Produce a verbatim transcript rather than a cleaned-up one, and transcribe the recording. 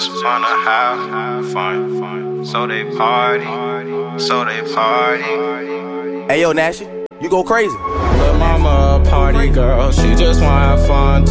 just wanna have fun. So they party, so they party. Hey yo, Nash, you go crazy. Lil' mama a party girl, she just wanna have fun